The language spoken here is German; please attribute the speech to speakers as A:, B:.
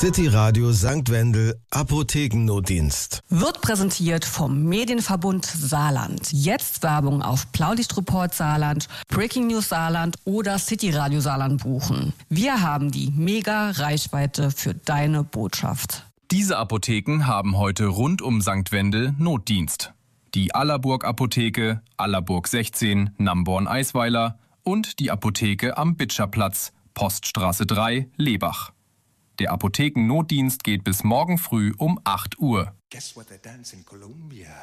A: City Radio St. Wendel Apothekennotdienst.
B: Wird präsentiert vom Medienverbund Saarland. Jetzt Werbung auf Blaulichtreport Saarland, Breaking News Saarland oder City Radio Saarland buchen. Wir haben die Mega-Reichweite für deine Botschaft.
C: Diese Apotheken haben heute rund um St. Wendel Notdienst. Die Allerburg Apotheke, Allerburg 16, Namborn-Eisweiler und die Apotheke am Bitscherplatz, Poststraße 3, Lebach. Der Apothekennotdienst geht bis morgen früh um 8 Uhr.
D: Guess what they dance in Colombia?